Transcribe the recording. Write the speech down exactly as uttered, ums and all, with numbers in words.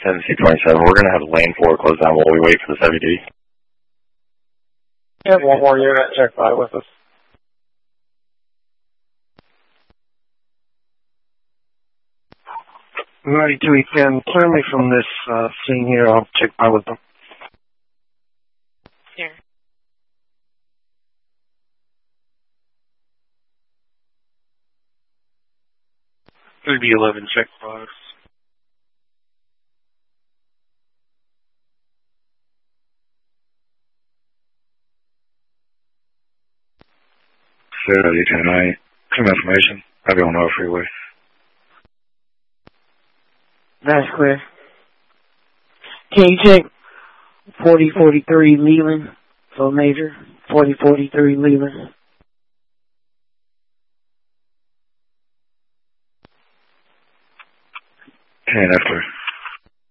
Tennessee twenty-seven, we're going to have lane four closed down while we wait for the W D. We have one more unit, check five with us. Alrighty, two E ten, clear me from this uh, scene here. I'll check by with them. Here. three B eleven, check five. Clear W ten, I some information. I'll be on our freeway. That's clear. Can you check forty forty-three Leland for Major? forty forty-three Leland. Okay, that's clear.